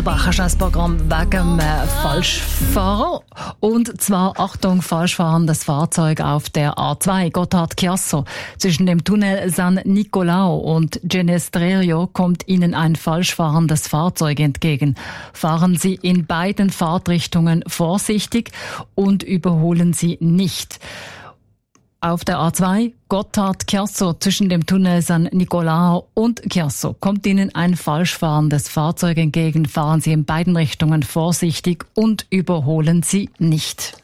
unterbrechen das Programm wegen Falschfahrer. Und zwar, Achtung, falschfahrendes Fahrzeug auf der A2 Gotthard-Chiasso. Zwischen dem Tunnel San Nicolao und Genestrerio kommt Ihnen ein falschfahrendes Fahrzeug entgegen. Fahren Sie in beiden Fahrtrichtungen vorsichtig und überholen Sie nicht. Auf der A2 Gotthard-Chiasso zwischen dem Tunnel San Nicolao und Chiasso kommt Ihnen ein falschfahrendes Fahrzeug entgegen. Fahren Sie in beiden Richtungen vorsichtig und überholen Sie nicht.